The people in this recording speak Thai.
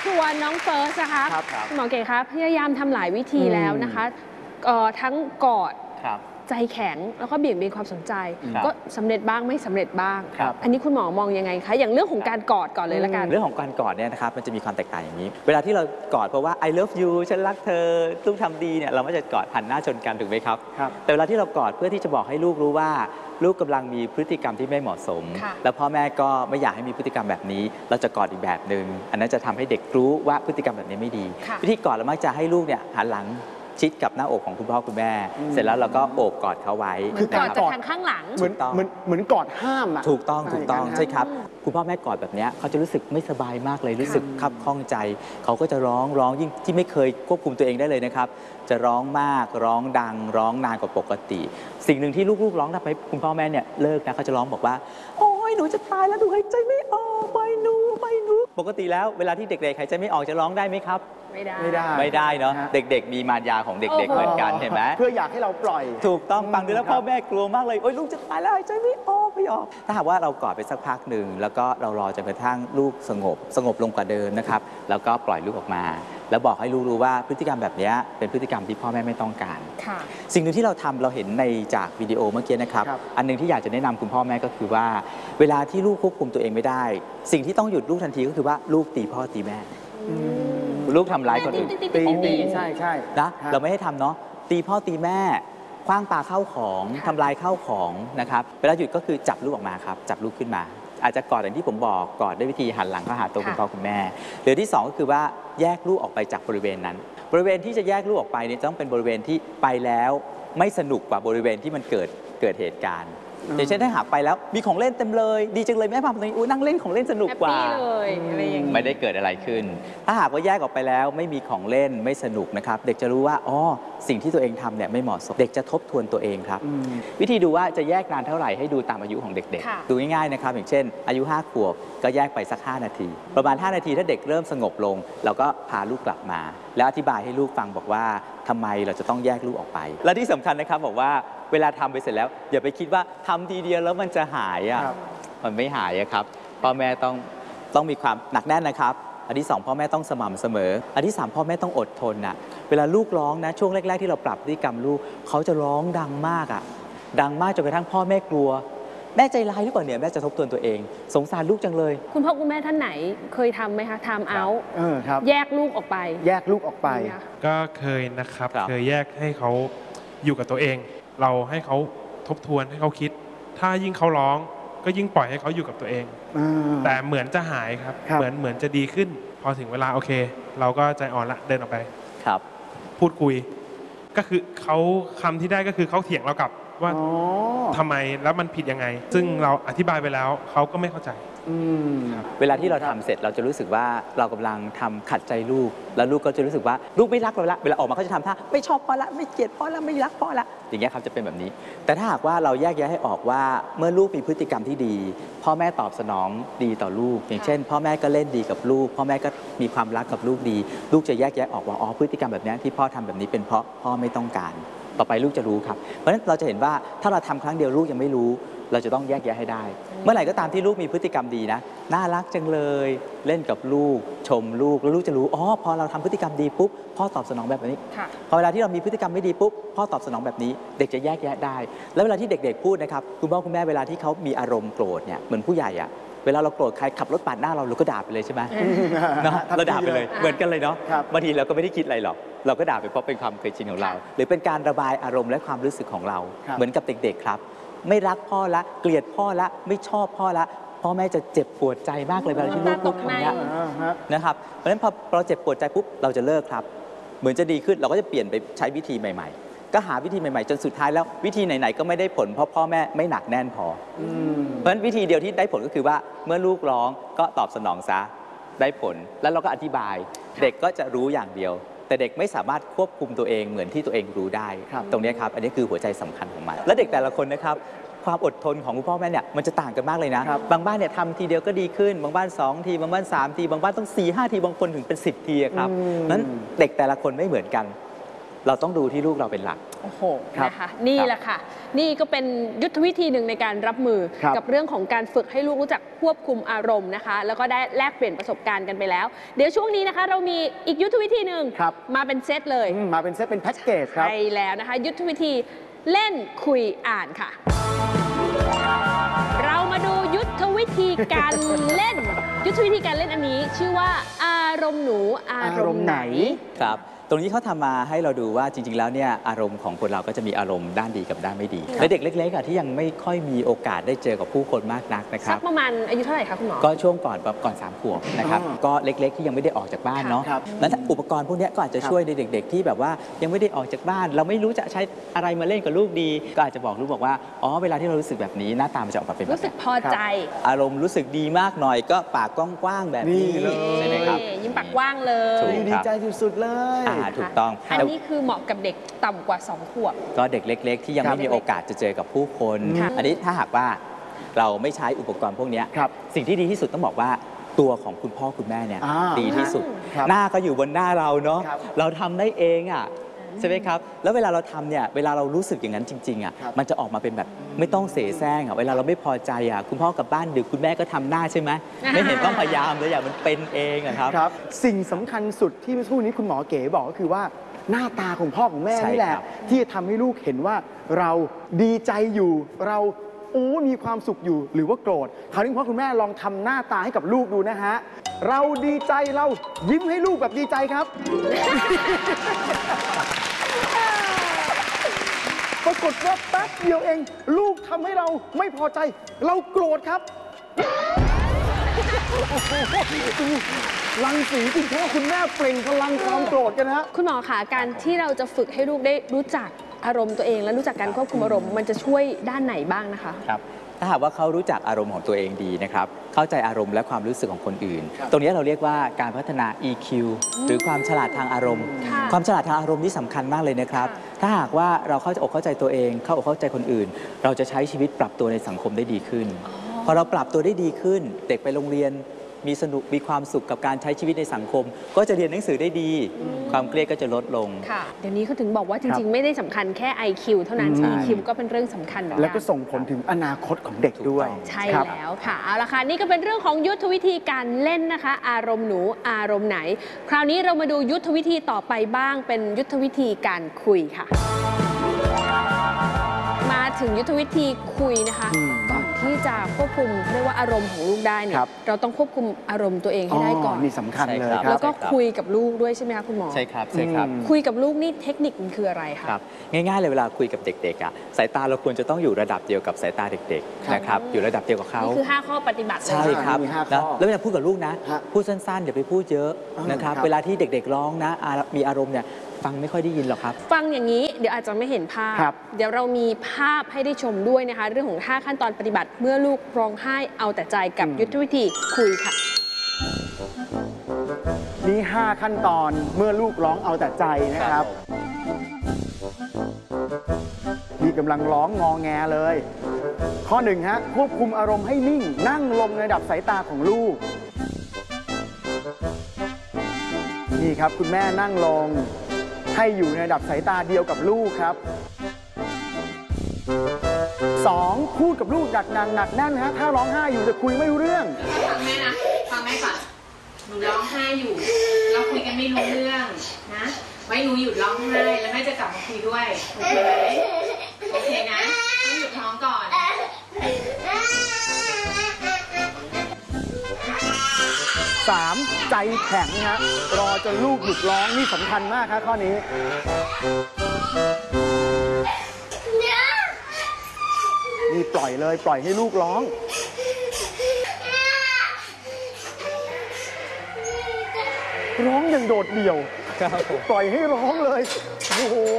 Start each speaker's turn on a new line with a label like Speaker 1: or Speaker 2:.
Speaker 1: ส่วนน้องเฟิร์สนะคะคุณหมอเก๋ครับพยายามทำหลายวิธีแล้วนะคะทั้งกอดใจแข็งแล้วก็เบี่ยงเบนความสนใจก็สำเร็จบ้างไม่สำเร็จบ้างอันนี้คุณหมอมองยังไงคะอย่างเรื่องของการกอดก่อนเลยละกัน
Speaker 2: เรื่องของการกอดเนี่ยนะครับมันจะมีความแตกต่างอย่างนี้เวลาที่เรากอดเพราะว่า I love you ฉันรักเธอลูกทำดีเนี่ยเราไม่จะกอดหันหน้าชนกันถูกไหมครับแต่เวลาที่เรากอดเพื่อที่จะบอกให้ลูกรู้ว่าลูกกำลังมีพฤติกรรมที่ไม่เหมาะสมแล้วพ่อแม่ก็ไม่อยากให้มีพฤติกรรมแบบนี้เราจะกอดอีกแบบหนึ่งอันนั้นจะทำให้เด็กรู้ว่าพฤติกรรมแบบนี้ไม่ดีวิธีกอดเรามักจะให้ลูกเนี่ยหันหลังชิดกับหน้าอกของคุณพ่อคุณแม่เสร็จแล้วเราก็โอบกอดเขาไว้
Speaker 1: คือกอดจากทางข้างหลัง
Speaker 3: เหมือนกอดห้ามอ่ะ
Speaker 2: ถูกต้องใช่ครับคุณพ่อแม่กอดแบบนี้เขาจะรู้สึกไม่สบายมากเลยรู้สึกคับข้องใจเขาก็จะร้องยิ่งที่ไม่เคยควบคุมตัวเองได้เลยนะครับจะร้องมากร้องดังร้องนานกว่าปกติสิ่งหนึ่งที่ลูกๆร้องทำให้คุณพ่อแม่เนี่ยเลิกนะเขาจะร้องบอกว่าโอ้ยหนูจะตายแล้วหนูหายใจไม่ออกไม่หนูปกติแล้วเวลาที่เด็กๆหายใจไม่ออกจะร้องได้ไหมครับ
Speaker 1: ไม่
Speaker 2: ได้เนาะเด็กๆมีมารยาของเด็กๆเหมือนกันเห็นไหม
Speaker 3: เพื่ออยากให้เราปล่อย
Speaker 2: ถูกต้องฟังดูแล้วพ่อแม่กลัวมากเลยโอ้ยลูกจะตายแล้วหายใจไม่ออกถ้าหากว่าเรากอดไปสักพักหนึ่งแล้วก็เรารอจนกระทั่งลูกสงบลงกว่าเดิมนะครับแล้วก็ปล่อยลูกออกมาแล้วบอกให้ลูกรู้ว่าพฤติกรรมแบบนี้เป็นพฤติกรรมที่พ่อแม่ไม่ต้องการสิ่งหนึ่งที่เราทำเราเห็นในจากวิดีโอเมื่อกี้นะครับอันนึงที่อยากจะแนะนำคุณพ่อแม่ก็คือว่าเวลาที่ลูกควบคุมตัวเองไม่ได้สิ่งที่ต้องหยุดลูกทันทีก็คือว่าลูกตีพ่อตีแม่ลูกทำร้ายคนอื่น
Speaker 3: ตีใช่
Speaker 2: นะเราไม่ให้ทำเนาะตีพ่อตีแม่คว้างปาเข้าของทำลายเข้าของนะครับเวลาหยุดก็คือจับลูกออกมาครับจับลูกขึ้นมาอาจจะกอดอย่างที่ผมบอกกอดด้วยวิธีหันหลังเข้าหาตัวคุณพ่อคุณแม่หรือที่2ก็คือว่าแยกลูกออกไปจากบริเวณนั้นบริเวณที่จะแยกลูกออกไปเนี่ยต้องเป็นบริเวณที่ไปแล้วไม่สนุกกว่าบริเวณที่มันเกิดเหตุการณ์อย่างเช่นถ้าหากไปแล้วมีของเล่นเต็มเลยดีจังเลยแม่พาไปตรงนี้นั่งเล่นของเล่นสนุกกว่าไม่ได้เกิดอะไรขึ้นถ้าหากว่าแยกออกไปแล้วไม่มีของเล่นไม่สนุกนะครับเด็กจะรู้ว่าอ๋อสิ่งที่ตัวเองทำเนี่ยไม่เหมาะสมเด็กจะทบทวนตัวเองครับวิธีดูว่าจะแยกนานเท่าไหร่ให้ดูตามอายุของเด็กๆดูง่ายๆนะครับอย่างเช่นอายุ5 ขวบก็แยกไปสัก5 นาทีประมาณ5 นาทีถ้าเด็กเริ่มสงบลงเราก็พาลูกกลับมาแล้วอธิบายให้ลูกฟังบอกว่าทำไมเราจะต้องแยกลูกออกไปและที่สำคัญนะครับบอกว่าเวลาทำไปเสร็จแล้วอย่าไปคิดว่าทำทีเดียวแล้วมันจะหายอ่ะมันไม่หายครับพ่อแม่ต้องมีความหนักแน่นนะครับอันที่2พ่อแม่ต้องสม่ำเสมออันที่3พ่อแม่ต้องอดทนอ่ะเวลาลูกร้องนะช่วงแรกๆที่เราปรับพฤติกรรมลูกเขาจะร้องดังมากอ่ะดังมากจนกระทั่งพ่อแม่กลัวแม่ใจร้ายหรือเปล่าเนี่ยแม่จะทบทวนตัวเองสงสารลูกจังเลย
Speaker 1: คุณพ่อคุณแม่ท่านไหนเคยทำไหมคะทำเอาแยกลูกออกไป
Speaker 4: ก็เคยนะครับเคยแยกให้เขาอยู่กับตัวเองเราให้เขาทบทวนให้เขาคิดถ้ายิ่งเขาร้องก็ยิ่งปล่อยให้เขาอยู่กับตัวเองแต่เหมือนจะหายครับเหมือนจะดีขึ้นพอถึงเวลาโอเคเราก็ใจอ่อนละเดินออกไป
Speaker 2: ครับ
Speaker 4: พูดคุยก็คือเขาคำที่ได้ก็คือเขาเถียงเรากลับว่าทำไมแล้วมันผิดยังไงซึ่งเราอธิบายไปแล้วเขาก็ไม่เข้าใจ
Speaker 2: เวลาที่เราทำเสร็จเราจะรู้สึกว่าเรากำลังทำขัดใจลูกแล้วลูกก็จะรู้สึกว่าลูกไม่รักเราละเวลาออกมาเขาจะทำท่าไม่ชอบพ่อละไม่เกลียดพ่อละไม่รักพ่อละอย่างเงี้ยครับจะเป็นแบบนี้แต่ถ้าหากว่าเราแยกแยะให้ออกว่าเมื่อลูกมีพฤติกรรมที่ดีพ่อแม่ตอบสนองดีต่อลูกอย่างเช่นพ่อแม่ก็เล่นดีกับลูกพ่อแม่ก็มีความรักกับลูกดีลูกจะแยกแยะออกว่าอ๋อพฤติกรรมแบบนี้ที่พ่อทำแบบนี้เป็นเพราะพ่อไม่ต้องการต่อไปลูกจะรู้ครับเพราะฉะนั้นเราจะเห็นว่าถ้าเราทำครั้งเดียวลูกยังไม่รู้เราจะต้องแยกแยะให้ได้เมื่อไหร่ก็ตามที่ลูกมีพฤติกรรมดีนะน่ารักจังเลยเล่นกับลูกชมลูกแล้วลูกจะรู้อ๋อพอเราทำพฤติกรรมดีปุ๊บพ่อตอบสนองแบบนี้พอเวลาที่เรามีพฤติกรรมไม่ดีปุ๊บพ่อตอบสนองแบบนี้เด็กจะแยกแยะได้แล้วเวลาที่เด็กๆพูดนะครับคุณพ่อคุณแม่เวลาที่เขามีอารมณ์โกรธเนี่ยเหมือนผู้ใหญ่อะเวลาเราโกรธใครขับรถปาดหน้าเราก็ด่าไปเลยใช่ไหมเราด่าไปเลยเหมือนกันเลยเนาะบางทีเราก็ไม่ได้คิดอะไรหรอกเราก็ด่าไปเพราะเป็นความเคยชินของเราหรือเป็นการระบายอารมณ์และความรู้สึกของเราเหมือนกับเด็กๆครับไม่รักพ่อละเกลียดพ่อละไม่ชอบพ่อละพ่อแม่จะเจ็บปวดใจมากเลยเวลาที่ลูกทำนี้นะครับเพราะฉะนั้นพอเราเจ็บปวดใจปุ๊บเราจะเลิกครับเหมือนจะดีขึ้นเราก็จะเปลี่ยนไปใช้วิธีใหม่ๆก็หาวิธีใหม่ๆจนสุดท้ายแล้ววิธีไหนๆก็ไม่ได้ผลเพราะพ่อแม่ไม่หนักแน่นพอเพราะฉะนั้นวิธีเดียวที่ได้ผลก็คือว่าเมื่อลูกร้องก็ตอบสนองซะได้ผลแล้วเราก็อธิบายเด็กก็จะรู้อย่างเดียวแต่เด็กไม่สามารถควบคุมตัวเองเหมือนที่ตัวเองรู้ได้ตรงนี้ครับอันนี้คือหัวใจสำคัญของมันและเด็กแต่ละคนนะครับความอดทนของคุณพ่อแม่เนี่ยมันจะต่างกันมากเลยนะบางบ้านเนี่ยทำทีเดียวก็ดีขึ้นบางบ้าน2 ทีบางบ้าน3 ทีบางบ้านต้อง4-5 ทีบางคนถึงเป็น10 ทีครับนั้นเด็กแต่ละคนไม่เหมือนกันเราต้องดูที่ลูกเราเป็นหลัก
Speaker 1: โอ้โหนะคะนี่แหละค่ะ นี่ก็เป็นยุทธวิธีหนึ่งในการรับมือกับเรื่องของการฝึกให้ลูกรู้จักควบคุมอารมณ์นะคะแล้วก็ได้แลกเปลี่ยนประสบการณ์กันไปแล้วเดี๋ยวช่วงนี้นะคะเรามีอีกยุทธวิธีหนึ่งมาเป็นเซตเลย
Speaker 3: มาเป็นเซตเป็นแพ็กเกจครับ
Speaker 1: ใช่แล้วนะคะยุทธวิธีเล่นคุยอ่านค่ะเรามาดูยุทธวิธีการเล่นยุทธวิธีการเล่นอันนี้ชื่อว่าอารมณ์หนูอารมณ์ไหน
Speaker 2: ครับตรงนี้เขาทำมาให้เราดูว่าจริงๆแล้วเนี่ยอารมณ์ของคนเราก็จะมีอารมณ์ด้านดีกับด้านไม่ดีและเด็กเล็กๆที่ยังไม่ค่อยมีโอกาสได้เจอกับผู้คนมากนักนะครับ
Speaker 1: สักประมาณอายุเท่าไหร่คะคุณหมอ
Speaker 2: ก็ช่วงก่อน3 ขวบนะครับก็เล็กๆที่ยังไม่ได้ออกจากบ้านเนาะนั้นอุปกรณ์พวกนี้ก็อาจจะช่วยในเด็กๆที่แบบว่ายังไม่ได้ออกจากบ้านเราไม่รู้จะใช้อะไรมาเล่นกับลูกดีก็อาจจะบอกลูกบอกว่าอ๋อเวลาที่เรารู้สึกแบบนี้หน้าตามันจะออกมาเป็นแบบ
Speaker 1: รู้สึกพอใจ
Speaker 2: อารมณ์รู้สึกดีมากหน่อยก็ปากกว้างๆแบบนี้ใช่ไหมครับ
Speaker 1: ยิ้มปากกว้างเลย
Speaker 3: ดีใจสุดๆเลย
Speaker 2: ถูกต้อง
Speaker 1: อันนี้คือเหมาะกับเด็กต่ำกว่า2 ขวบ
Speaker 2: ก็เด็กเล็กๆที่ยังไม่มีโอกาสจะเจอกับผู้คนอันนี้ถ้าหากว่าเราไม่ใช้อุปกรณ์พวกนี้สิ่งที่ดีที่สุดต้องบอกว่าตัวของคุณพ่อคุณแม่เนี่ยดีที่สุดหน้าก็อยู่บนหน้าเราเนาะเราทำได้เองอ่ะใช่ไหมครับแล้วเวลาเราทำเนี่ยเวลาเรารู้สึกอย่างนั้นจริงๆอ่ะมันจะออกมาเป็นแบบไม่ต้องเสแสร้งอ่ะเวลาเราไม่พอใจอ่ะคุณพ่อกลับบ้านดึกคุณแม่ก็ทำหน้าใช่ไหมไม่เห็นต้องพยายามเลยอย่างมันเป็นเองอะครับ
Speaker 3: สิ่งสำคัญสุดที่เมื่อสักครู่นี้คุณหมอเก๋บอกก็คือว่าหน้าตาของพ่อของแม่นี่แหละที่จะทำให้ลูกเห็นว่าเราดีใจอยู่เรามีความสุขอยู่หรือว่าโกรธคราวนี้พ่อคุณแม่ลองทำหน้าตาให้กับลูกดูนะฮะเราดีใจเรายิ้มให้ลูกแบบดีใจครับปรากฏว่าแป๊บเดียวเองลูกทำให้เราไม่พอใจเราโกรธครับรังสีคุณพ่อคุณแม่เปล่งพลังความโกรธกันนะ
Speaker 1: คุณหมอคะการที่เราจะฝึกให้ลูกได้รู้จักอารมณ์ตัวเองและรู้จักการควบคุมอารมณ์มันจะช่วยด้านไหนบ้างนะคะ
Speaker 2: ครับถ้าหากว่าเขารู้จักอารมณ์ของตัวเองดีนะครับเข้าใจอารมณ์และความรู้สึกของคนอื่นตรงนี้เราเรียกว่าการพัฒนา EQ หรือความฉลาดทางอารมณ์ความฉลาดทางอารมณ์นี่สำคัญมากเลยนะครับถ้าหากว่าเราเข้าใจตัวเองเข้าใจคนอื่นเราจะใช้ชีวิตปรับตัวในสังคมได้ดีขึ้นพอเราปรับตัวได้ดีขึ้นเด็กไปโรงเรียนมีสนุกมีความสุขกับการใช้ชีวิตในสังคมก็จะเรียนหนังสือได้ดีความเครียดก็จะลดลง
Speaker 1: ค่ะเดี๋ยวนี้เขาถึงบอกว่าจริงๆไม่ได้สำคัญแค่ IQ เท่านั้น EQ ก็เป็นเรื่องสำคัญ
Speaker 3: แล้วก็ส่งผลถึงอนาคตของเด็กด้วย
Speaker 1: ใช่แล้วค่ะเอาละค่ะนี่ก็เป็นเรื่องของยุทธวิธีการเล่นนะคะอารมณ์หนูอารมณ์ไหนคราวนี้เรามาดูยุทธวิธีต่อไปบ้างเป็นยุทธวิธีการคุยค่ะมาถึงยุทธวิธีคุยนะคะก่อนที่จะควบคุมเรียกว่าอารมณ์ของลูกได้เนี่ยเราต้องควบคุมอารมณ์ตัวเองให้ได้ก่อน
Speaker 3: นี่สำคัญเลย
Speaker 1: แล้วก็คุยกับลูกด้วยใช่ไหมคะคุณหมอ
Speaker 2: ใช่ครับใช่ครับ
Speaker 1: คุยกับลูกนี่เทคนิคมันคืออะไรคะ
Speaker 2: ครับง่ายๆเลยเวลาคุยกับเด็กๆอ่ะสายตาเราควรจะต้องอยู่ระดับเดียวกับสายตาเด็กๆนะครับอยู่ระดับเดียวกับเขา
Speaker 1: นี่คือ5 ข้อปฏิบัติ
Speaker 2: ใช่ครับแล้วเวลาพูดกับลูกนะพูดสั้นๆอย่าไปพูดเยอะนะครับเวลาที่เด็กๆร้องนะมีอารมณ์เนี่ยฟังไม่ค่อยได้ยินหรอกครับ
Speaker 1: ฟังอย่างนี้เดี๋ยวอาจจะไม่เห็นภาพเดี๋ยวเรามีภาพให้ได้ชมด้วยนะคะเรื่องของ5ขั้นตอนปฏิบัติเมื่อลูกร้องไห้เอาแต่ใจกับยุทธวิธีคุยค่ะ
Speaker 3: นี่5ขั้นตอนเมื่อลูกร้องเอาแต่ใจนะครับนี่กำลังร้องงอแงเลยข้อ1ฮะควบคุมอารมณ์ให้นิ่งนั่งลงในระดับสายตาของลูกนี่ครับคุณแม่นั่งลงให้อยู่ในระดับสายตาเดียวกับลูกครับ2พูดกับลูกหนักแน่นฮะถ้าร้องไห้อยู่จะคุยไม่รู้เรื่อง
Speaker 5: ฟังแม่นะฟังแม่ก่อนหนูร้องไห้อยู่เราคุยกันไม่รู้เรื่องนะไว้หนูหยุดร้องไห้แล้วแม่จะกลับมาคุยด้วยโอเคไหมโอเคนะต้องหยุดท้องก่อน
Speaker 3: 3ใจแข็งฮะรอจนลูกหยุดร้องนี่สำคัญมากครับข้อนี้นี่ปล่อยเลยปล่อยให้ลูกร้องร้องอย่างโดดเดี่ยวปล่อยให้ร้องเลยโอ้โห